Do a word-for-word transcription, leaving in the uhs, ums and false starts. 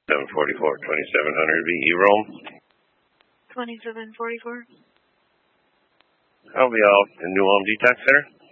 seven forty-four, twenty-seven hundred V E Rome. twenty-seven forty-four. I'll be out in New Ulm Detox Center.